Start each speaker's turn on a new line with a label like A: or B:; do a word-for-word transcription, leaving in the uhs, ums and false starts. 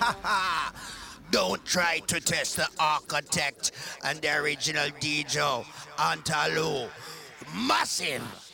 A: Don't try to test the architect and the original D J, Antalu. Massive.